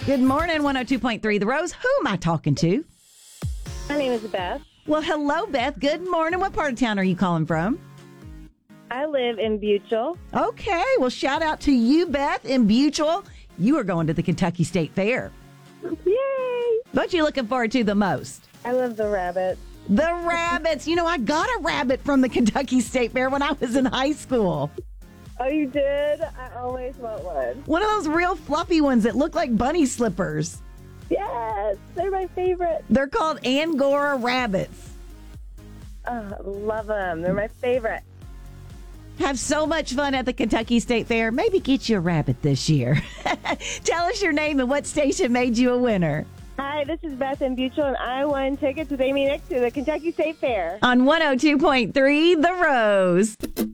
Good morning, 102.3 The Rose. Who am I talking to? My name is Beth. Well, hello, Beth. Good morning. What part of town are you calling from? I live in Butyl. Okay. Well, shout out to you, Beth, in Butyl. You are going to the Kentucky State Fair. Yay! What you looking forward to the most? I love the rabbits. The rabbits. You know, I got a rabbit from the Kentucky State Fair when I was in high school. Oh, you did? I always want one. One of those real fluffy ones that look like bunny slippers. Yes, they're my favorite. They're called Angora rabbits. Oh, love them. They're my favorite. Have so much fun at the Kentucky State Fair. Maybe get you a rabbit this year. Tell us your name and what station made you a winner. Hi, this is Beth in Butyl, and I won tickets with Amy Nick to the Kentucky State Fair. On 102.3 The Rose.